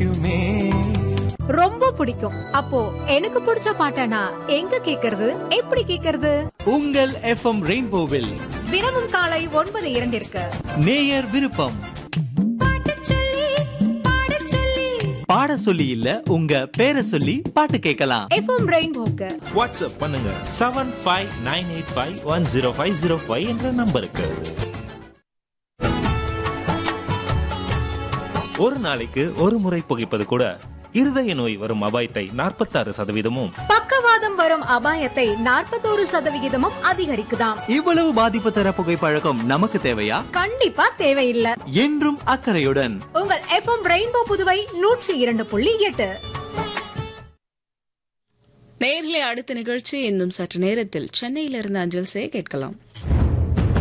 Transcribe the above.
பிடிக்குமே. ரொம்ப பிடிக்கும். அப்போ எனக்கு பிடிச்ச பாட்டனா எங்க கேக்குறது, எப்படி கேக்குறது? உங்கள் எஃப்எம் ரெயின்போவில் தினமும் காலை 9:02 நேயர் விருப்பம். பாட சொல்லி இல்ல, உங்க பேரை சொல்லி பாட்டு கேட்கலாம். எஃப்எம் ரெயின்போக்கு வாட்ஸ்அப் பண்ணுங்க 7598510505 என்ற நம்பருக்கு. ஒரு நாளைக்கு ஒரு முறை புகைப்பது கூட இருதய நோய் வரும் அபாயத்தை 46%, பக்கவாதம் வரும் அபாயத்தை 41% அதிகரிக்குதாம். இவ்வளவு பாதிப்பு தர புகைப்பழக்கம் நமக்கு தேவையா? கண்டிப்பா தேவையில்லை. என்றும் அக்கறையுடன் உங்கள் எஃப்எம் ரெயின்போ புதுவை 102.8. நேயர்களே, அடுத்த நிகழ்ச்சி இன்னும் சற்று நேரத்தில் சென்னையிலிருந்து அஞ்சல் செய்ய கேட்கலாம்.